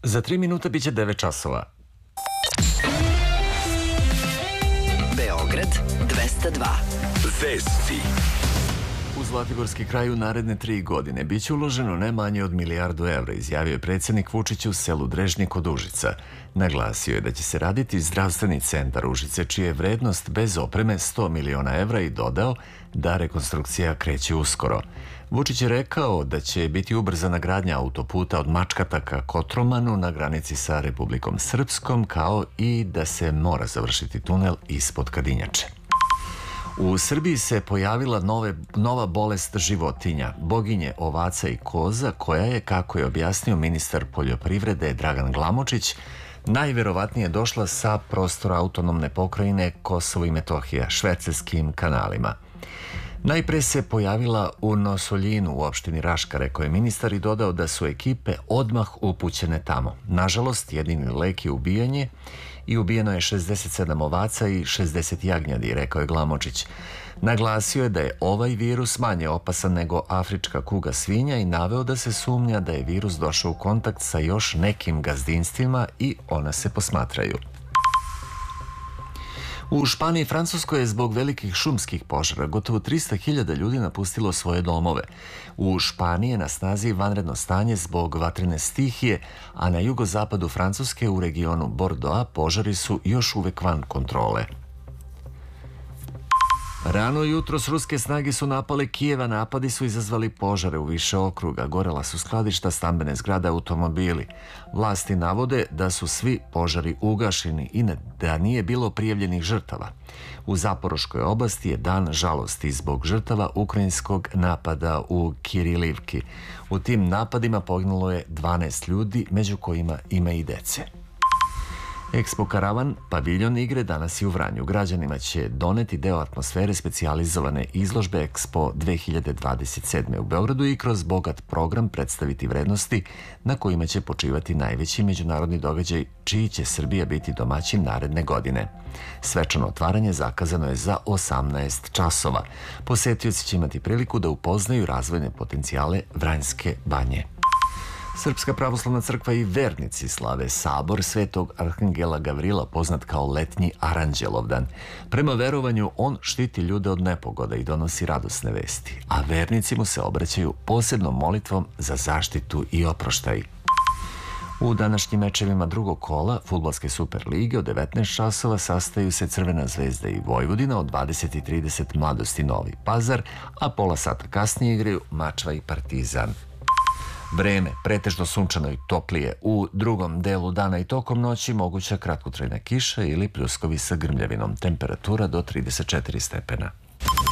Za 3 minuta biće 9 časova. Beograd 202. Vesti. U Zlatiborski kraj u naredne 3 godine biće uloženo ne manje od 1 milijardu evra, izjavio je predsjednik Vučić u selu Drežnje kod Užica. Naglasio je da će se raditi zdravstveni centar Užice, čija je vrednost bez opreme 100 miliona evra i dodao da rekonstrukcija kreće uskoro. Vučić je rekao da će biti ubrzana gradnja autoputa od Mačkata ka Kotromanu na granici sa Republikom Srpskom, kao i da se mora završiti tunel ispod Kadinjače. U Srbiji se pojavila nova bolest životinja, boginje ovaca i koza, koja je, kako je objasnio ministar poljoprivrede Dragan Glamočić, najverovatnije došla sa prostora autonomne pokrajine Kosovo i Metohija, švercerskim kanalima. Najpre se pojavila u Nosoljinu u opštini Raška, rekao je ministar i dodao da su ekipe odmah upućene tamo. Nažalost, jedini lek je ubijanje i ubijeno je 67 ovaca i 60 jagnjadi, rekao je Glamočić. Naglasio je da je ovaj virus manje opasan nego afrička kuga svinja i naveo da se sumnja da je virus došao u kontakt sa još nekim gazdinstvima i ona se posmatraju. U Španiji i Francuskoj je zbog velikih šumskih požara gotovo 300.000 ljudi napustilo svoje domove. U Španiji je na snazi vanredno stanje zbog vatrene stihije, a na jugozapadu Francuske u regionu Bordeauxa požari su još uvek van kontrole. Rano jutros ruske snage su napale Kijeva, napadi su izazvali požare u više okruga, gorela su skladišta, stambene zgrade, automobili. Vlasti navode da su svi požari ugašeni i da nije bilo prijavljenih žrtava. U Zaporoškoj oblasti je dan žalosti zbog žrtava ukrajinskog napada u Kirilivki. U tim napadima poginulo je 12 ljudi, među kojima ima i dece. Expo Karavan, paviljon igre, danas je u Vranju. Građanima će doneti deo atmosfere specijalizovane izložbe Expo 2027. u Beogradu i kroz bogat program predstaviti vrednosti na kojima će počivati najveći međunarodni događaj, čiji će Srbija biti domaćin naredne godine. Svečano otvaranje zakazano je za 18 časova. Posetioci će imati priliku da upoznaju razvojne potencijale Vranjske banje. Srpska pravoslavna crkva i vernici slave sabor Svetog Arhangela Gavrila, poznat kao letnji Aranđelovdan. Prema verovanju, on štiti ljude od nepogoda i donosi radosne vesti, a vernici mu se obraćaju posebnom molitvom za zaštitu i oproštaj. U današnjim mečevima drugog kola fudbalske Super lige od 19 časova sastaju se Crvena zvezda i Vojvodina, od 20:30 Mladost i Novi Pazar, a pola sata kasnije igraju Mačva i Partizan. Vreme, pretežno sunčano i toplije. U drugom delu dana i tokom noći moguća kratkotrajna kiša ili pljuskovi sa grmljavinom. Temperatura do 34 stepena.